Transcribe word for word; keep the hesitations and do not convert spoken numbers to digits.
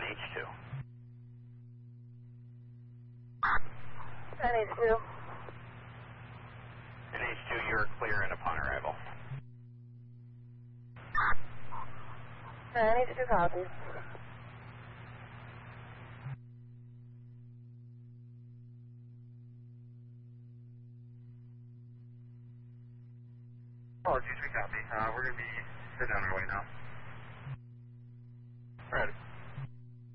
H two. ten H two. And H two, you're clear in upon arrival. ten H two copies. Apologies, we copy. Uh, we're going to be heading on our way now. Right.